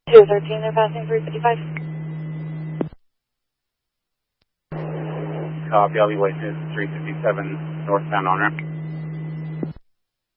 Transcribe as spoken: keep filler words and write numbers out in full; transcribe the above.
two thirteen, they're passing three fifty-five. Copy, I'll be waiting three fifty-seven northbound on ramp.